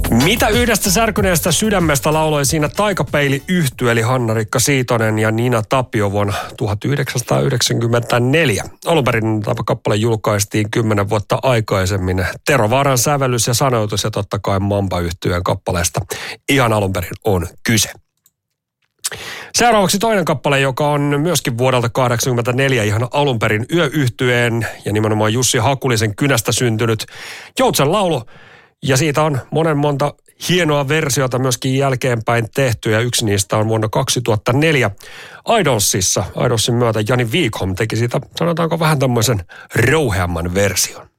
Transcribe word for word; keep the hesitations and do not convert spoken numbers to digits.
Mitä yhdestä särkyneestä sydämestä lauloi siinä Taikapeili-yhtye, eli Hanna-Rikka Siitonen ja Nina Tapio vuonna tuhatyhdeksänsataayhdeksänkymmentäneljä. Alun perin tämä kappale julkaistiin kymmenen vuotta aikaisemmin. Tero Vaaran sävellys ja sanoitus ja totta kai Mamba-yhtyeen kappaleesta ihan alun perin on kyse. Seuraavaksi toinen kappale, joka on myöskin vuodelta kahdeksankymmentäneljä ihan alun perin Yö-yhtyeen ja nimenomaan Jussi Hakulisen kynästä syntynyt Joutsen laulu. Ja siitä on monen monta hienoa versiota myöskin jälkeenpäin tehty ja yksi niistä on vuonna kaksituhattaneljä Idolsissa. Idolsin myötä Jani Wikholm teki siitä, sanotaanko vähän tämmöisen rouheamman version.